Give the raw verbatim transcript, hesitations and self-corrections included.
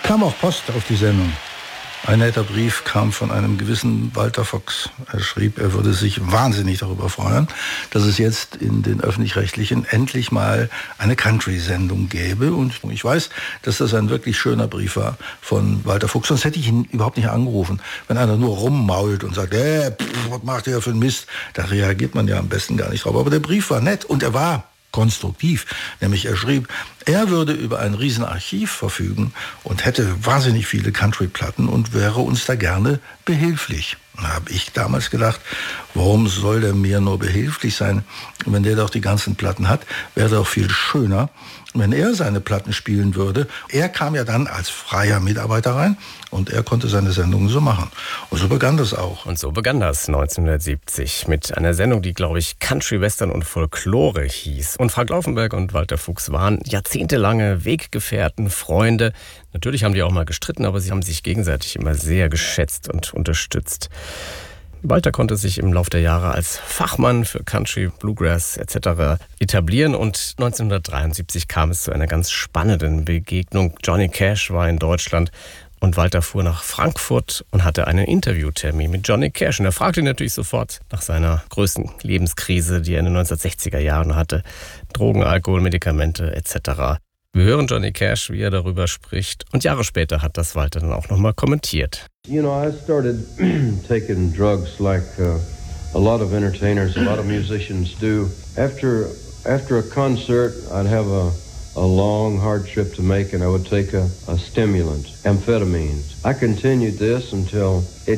Kam auch Post auf die Sendung. Ein netter Brief kam von einem gewissen Walter Fox. Er schrieb, er würde sich wahnsinnig darüber freuen, dass es jetzt in den Öffentlich-Rechtlichen endlich mal eine Country-Sendung gäbe. Und ich weiß, dass das ein wirklich schöner Brief war von Walter Fuchs. Sonst hätte ich ihn überhaupt nicht angerufen. Wenn einer nur rummault und sagt, äh, pff, was macht der für ein Mist? Da reagiert man ja am besten gar nicht drauf. Aber der Brief war nett und er war konstruktiv. Nämlich er schrieb, er würde über ein Riesenarchiv verfügen und hätte wahnsinnig viele Country-Platten und wäre uns da gerne behilflich. Da habe ich damals gedacht, warum soll der mir nur behilflich sein? Wenn der doch die ganzen Platten hat, wäre doch viel schöner, wenn er seine Platten spielen würde. Er kam ja dann als freier Mitarbeiter rein und er konnte seine Sendungen so machen. Und so begann das auch. Und so begann das neunzehnhundertsiebzig mit einer Sendung, die, glaube ich, Country, Western und Folklore hieß. Und Frank Laufenberg und Walter Fuchs waren jahrzehntelange Weggefährten, Freunde. Natürlich haben die auch mal gestritten, aber sie haben sich gegenseitig immer sehr geschätzt und unterstützt. Walter konnte sich im Laufe der Jahre als Fachmann für Country, Bluegrass et cetera etablieren und neunzehnhundertdreiundsiebzig kam es zu einer ganz spannenden Begegnung. Johnny Cash war in Deutschland und Walter fuhr nach Frankfurt und hatte einen Interviewtermin mit Johnny Cash. Und er fragte ihn natürlich sofort nach seiner größten Lebenskrise, die er in den neunzehnhundertsechziger Jahren hatte. Drogen, Alkohol, Medikamente et cetera. Wir hören Johnny Cash, wie er darüber spricht. Und Jahre später hat das Walter dann auch nochmal kommentiert. You know, I started taking drugs like uh, a lot of entertainers, a lot of musicians do. After after a concert, I'd have a, a long, hard trip to make, and I would take a, a stimulant, amphetamines. I continued this until it